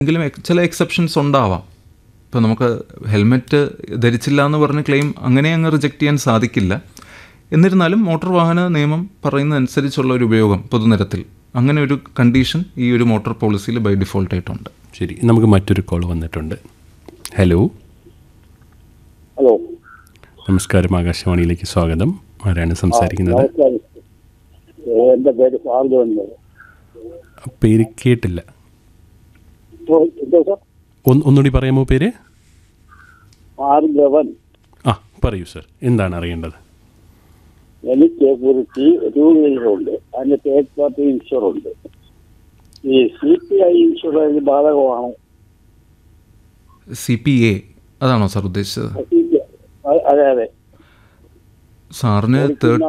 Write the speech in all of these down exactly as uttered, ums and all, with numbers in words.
എങ്കിലും ചില എക്സെപ്ഷൻസ് ഉണ്ടാവാം. ഇപ്പോൾ നമുക്ക് ഹെൽമെറ്റ് ധരിച്ചില്ല എന്ന് പറഞ്ഞ് ക്ലെയിം അങ്ങനെ അങ്ങ് റിജക്റ്റ് ചെയ്യാൻ സാധിക്കില്ല. എന്നിരുന്നാലും മോട്ടോർ വാഹന നിയമം പറയുന്നതനുസരിച്ചുള്ള ഒരു ഉപയോഗം പൊതുനിരത്തിൽ, അങ്ങനെ ഒരു കണ്ടീഷൻ ഈ ഒരു മോട്ടോർ പോളിസിയിൽ ബൈ ഡിഫോൾട്ട് ആയിട്ടുണ്ട്. ശരി, നമുക്ക് മറ്റൊരു കോൾ വന്നിട്ടുണ്ട്. ഹലോ ഹലോ, നമസ്കാരം, ആകാശവാണിയിലേക്ക് സ്വാഗതം. ആരാണ് സംസാരിക്കുന്നത്? എൻ്റെ പേര് ഭാർഗവൻ. പേര് കേട്ടില്ല. ഒന്ന് ഒന്നുകൂടി പറയാമോ പേര്? ഭാർഗവൻ. ആ, പറയൂ സർ, എന്താണ് അറിയേണ്ടത്? എനിക്ക് ഒരു ടൂ വീലറുണ്ട്, അതിൻ്റെ തേർഡ് പാർട്ടി ഇൻഷുറുണ്ട്. ഈ C P I insurance ബാധകമാണോ? C P A അതാണോ സാർ ഉദ്ദേശിച്ചത്? അതെ അതെ. സാറിന് തേർഡ്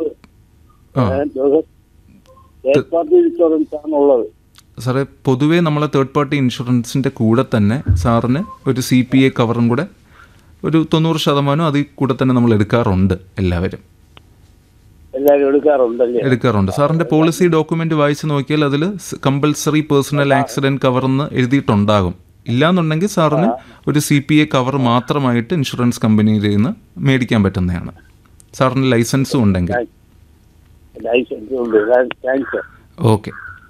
തേർഡ് പാർട്ടി ഇൻഷുറൻസ് ആണുള്ളത്. സാറേ, പൊതുവേ നമ്മളെ തേർഡ് പാർട്ടി ഇൻഷുറൻസിൻ്റെ കൂടെ തന്നെ സാറിന് ഒരു സി പി എ കവറും കൂടെ ഒരു തൊണ്ണൂറ് ശതമാനം അതിൽ കൂടെ തന്നെ നമ്മൾ എടുക്കാറുണ്ട്. എല്ലാവരും എല്ലാവരും എടുക്കാറുണ്ടല്ലേ? എടുക്കാറുണ്ട്. സാറിൻ്റെ പോളിസി ഡോക്യുമെൻ്റ് വായിച്ച് നോക്കിയാൽ അതിൽ കമ്പൽസറി പേഴ്സണൽ ആക്സിഡൻറ്റ് കവറെന്ന് എഴുതിയിട്ടുണ്ടാകും. ഇല്ലാന്നുണ്ടെങ്കിൽ സാറിന് ഒരു സി പി എ കവർ മാത്രമായിട്ട് ഇൻഷുറൻസ് കമ്പനിയിൽ നിന്ന് മേടിക്കാൻ പറ്റുന്നതാണ്, സാറിന് ലൈസൻസും ഉണ്ടെങ്കിൽ. ലൈസൻസ് ഉണ്ട്. താങ്ക്സ്. ഓക്കെ.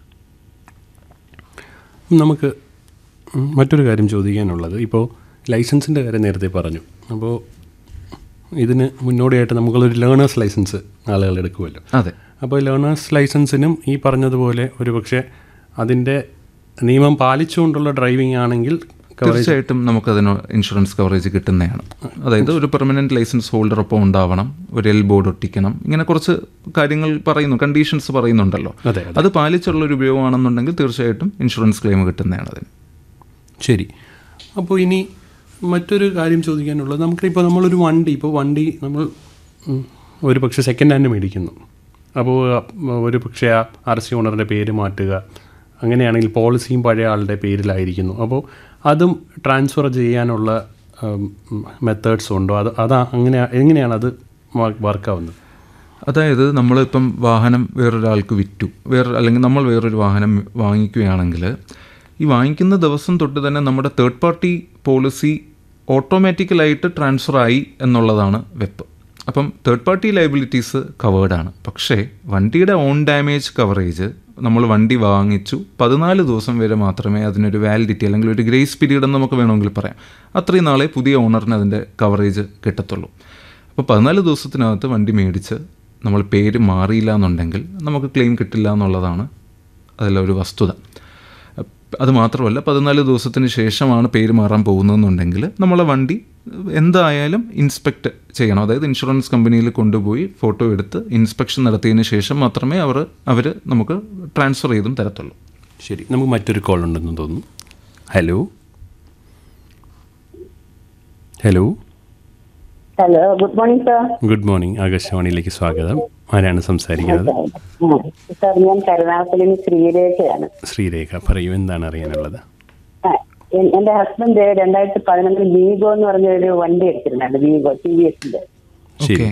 നമുക്ക് മറ്റൊരു കാര്യം ചോദിക്കാനുള്ളത്, ഇപ്പോൾ ലൈസൻസിൻ്റെ കാര്യം നേരത്തെ പറഞ്ഞു. അപ്പോൾ ഇതിന് മുന്നോടിയായിട്ട് നമുക്കുള്ളൊരു ലേണേഴ്സ് ലൈസൻസ് ആളുകൾ എടുക്കുമല്ലോ. അതെ. അപ്പോൾ ലേണേഴ്സ് ലൈസൻസിനും ഈ പറഞ്ഞതുപോലെ ഒരു പക്ഷേ അതിൻ്റെ നിയമം പാലിച്ചുകൊണ്ടുള്ള ഡ്രൈവിംഗ് ആണെങ്കിൽ തീർച്ചയായിട്ടും നമുക്കതിന് ഇൻഷുറൻസ് കവറേജ് കിട്ടുന്നതാണ്. അതായത് ഒരു പെർമനൻറ്റ് ലൈസൻസ് ഹോൾഡർ ഒപ്പം ഉണ്ടാവണം, ഒരു എൽ ബോർഡ് ഒട്ടിക്കണം, ഇങ്ങനെ കുറച്ച് കാര്യങ്ങൾ പറയുന്നു, കണ്ടീഷൻസ് പറയുന്നുണ്ടല്ലോ. അത് പാലിച്ചുള്ളൊരു ഉപയോഗമാണെന്നുണ്ടെങ്കിൽ തീർച്ചയായിട്ടും ഇൻഷുറൻസ് ക്ലെയിം കിട്ടുന്നതാണ് അതിന്. ശരി. അപ്പോൾ ഇനി മറ്റൊരു കാര്യം ചോദിക്കാനുള്ളത്, നമുക്കിപ്പോൾ നമ്മളൊരു വണ്ടി ഇപ്പോൾ വണ്ടി നമ്മൾ ഒരു പക്ഷേ സെക്കൻഡ് ഹാൻഡ് മേടിക്കുന്നു. അപ്പോൾ ഒരു പക്ഷേ ആ ആർ സി ഓണറിൻ്റെ പേര് മാറ്റുക, അങ്ങനെയാണെങ്കിൽ പോളിസിയും പഴയ ആളുടെ പേരിലായിരിക്കുന്നു. അപ്പോൾ അതും ട്രാൻസ്ഫർ ചെയ്യാനുള്ള മെത്തേഡ്സ് ഉണ്ടോ? അത് അതാ അങ്ങനെ എങ്ങനെയാണ് അത് വർക്കാവുന്നത്? അതായത് നമ്മളിപ്പം വാഹനം വേറൊരാൾക്ക് വിറ്റു, വേറെ അല്ലെങ്കിൽ നമ്മൾ വേറൊരു വാഹനം വാങ്ങിക്കുകയാണെങ്കിൽ ഈ വാങ്ങിക്കുന്ന ദിവസം തൊട്ട് തന്നെ നമ്മുടെ തേർഡ് പാർട്ടി പോളിസി ഓട്ടോമാറ്റിക്കലായിട്ട് ട്രാൻസ്ഫർ ആയി എന്നുള്ളതാണ് വെപ്പ്. അപ്പം തേർഡ് പാർട്ടി ലയബിലിറ്റീസ് കവേർഡാണ്. പക്ഷേ വണ്ടിയുടെ ഓൺ ഡാമേജ് കവറേജ് നമ്മൾ വണ്ടി വാങ്ങിച്ചു പതിനാല് ദിവസം വരെ മാത്രമേ അതിനൊരു വാലിഡിറ്റി അല്ലെങ്കിൽ ഒരു ഗ്രേസ് പീരീഡ് എന്ന് നമുക്ക് വേണമെങ്കിൽ പറയാം. അത്രയും നാളെ പുതിയ ഓണറിന് അതിൻ്റെ കവറേജ് കിട്ടത്തുള്ളൂ. അപ്പോൾ പതിനാല് ദിവസത്തിനകത്ത് വണ്ടി മേടിച്ച് നമ്മൾ പേര് മാറിയില്ല എന്നുണ്ടെങ്കിൽ നമുക്ക് ക്ലെയിം കിട്ടില്ല എന്നുള്ളതാണ് അതിലൊരു വസ്തുത. അത് മാത്രമല്ല, പതിനാല് ദിവസത്തിന് ശേഷമാണ് പേര് മാറാൻ പോകുന്നതെന്നുണ്ടെങ്കിൽ നമ്മളെ വണ്ടി എന്തായാലും ഇൻസ്പെക്ട് ചെയ്യണം. അതായത് ഇൻഷുറൻസ് കമ്പനിയിൽ കൊണ്ടുപോയി ഫോട്ടോ എടുത്ത് ഇൻസ്പെക്ഷൻ നടത്തിയതിന് ശേഷം മാത്രമേ അവർ അവർ നമുക്ക് ട്രാൻസ്ഫർ ചെയ്തും തരത്തുള്ളൂ. ശരി, നമുക്ക് മറ്റൊരു കോൾ ഉണ്ടെന്ന് തോന്നുന്നു. Hello hello hello, good morning sir. Good morning, ആകാശവാണിയിലേക്ക് സ്വാഗതം. ആരാണ് സംസാരിക്കുന്നത്? സാർ, ഞാൻ കരുനാഗപ്പള്ളി ശ്രീരേഖയാണ്. ശ്രീരേഖ, പറയൂ, എന്താണ് അറിയാനുള്ളത്? എന്റെ ഹസ്ബൻഡ് രണ്ടായിരത്തി പതിനൊന്നിൽ വീഗോ എന്ന് പറഞ്ഞ ഒരു വണ്ടി എടുത്തിരുന്നുണ്ട്, വീഗോ ടി വി എസിന്റെ. ശരി,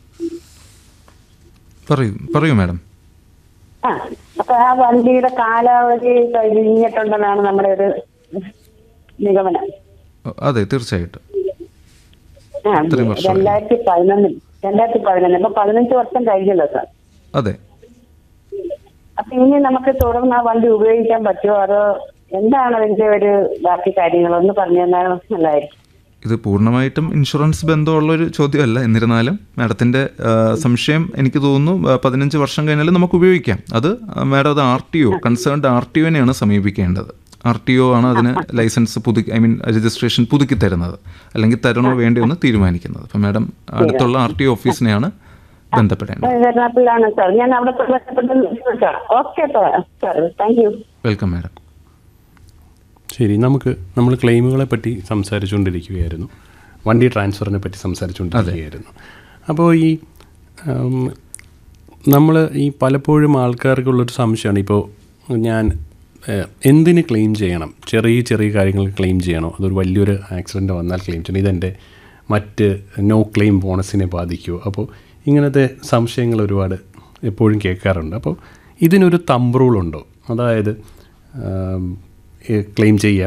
പറയൂ പറയൂ മാഡം. ആ അപ്പൊ ആ വണ്ടിയുടെ കാലാവധി കഴിഞ്ഞിട്ടുണ്ടെന്നാണ് നമ്മുടെ ഒരു നിഗമനം. അതെ, തീർച്ചയായിട്ടും. രണ്ടായിരത്തി പതിനൊന്നിൽ രണ്ടായിരത്തി പതിനൊന്ന് അപ്പൊ പതിനഞ്ച് വർഷം കഴിഞ്ഞല്ലോ സാർ. അതെ. അപ്പൊ ഇനി നമുക്ക് തുടർന്ന് ആ വണ്ടി ഉപയോഗിക്കാൻ പറ്റുമോ, അതോ എന്താണ് അതിന്റെ ഒരു ബാക്കി കാര്യങ്ങളൊന്ന് പറഞ്ഞു തന്നാൽ നല്ലതായിരിക്കും. ഇത് പൂർണ്ണമായിട്ടും ഇൻഷുറൻസ് ബന്ധമുള്ളൊരു ചോദ്യമല്ല. എന്നിരുന്നാലും മാഡത്തിൻ്റെ സംശയം എനിക്ക് തോന്നുന്നു പതിനഞ്ച് വർഷം കഴിഞ്ഞാൽ നമുക്ക് ഉപയോഗിക്കാം. അത് മാഡം അത് R T O concerned R T ഒനെയാണ് സമീപിക്കേണ്ടത്. R T O ആണ് അതിന് ലൈസൻസ് പുതുക്കി ഐ മീൻ രജിസ്ട്രേഷൻ പുതുക്കി തരുന്നത്, അല്ലെങ്കിൽ തരണോ വേണ്ടയോ എന്ന് തീരുമാനിക്കുന്നത്. അപ്പം മാഡം അടുത്തുള്ള R T O ഓഫീസിനെയാണ് ബന്ധപ്പെടേണ്ടത്. Welcome madam. ശരി, നമുക്ക് നമ്മൾ ക്ലെയിമുകളെ പറ്റി സംസാരിച്ചുകൊണ്ടിരിക്കുകയായിരുന്നു, വണ്ടി ട്രാൻസ്ഫറിനെ പറ്റി സംസാരിച്ചുകൊണ്ടിരിക്കുകയായിരുന്നു. അപ്പോൾ ഈ നമ്മൾ ഈ പലപ്പോഴും ആൾക്കാർക്കുള്ളൊരു സംശയമാണ്, ഇപ്പോൾ ഞാൻ എന്തിന് ക്ലെയിം ചെയ്യണം? ചെറിയ ചെറിയ കാര്യങ്ങൾ ക്ലെയിം ചെയ്യണോ, അതൊരു വലിയൊരു ആക്സിഡൻറ്റ് വന്നാൽ ക്ലെയിം ചെയ്യണം, ഇതെൻ്റെ മറ്റ് നോ ക്ലെയിം ബോണസിനെ ബാധിക്കുമോ? അപ്പോൾ ഇങ്ങനത്തെ സംശയങ്ങൾ ഒരുപാട് എപ്പോഴും കേൾക്കാറുണ്ട്. അപ്പോൾ ഇതിനൊരു തമ്പ് റൂളുണ്ടോ? അതായത് ക്ലെയിം ചെയ്യുക.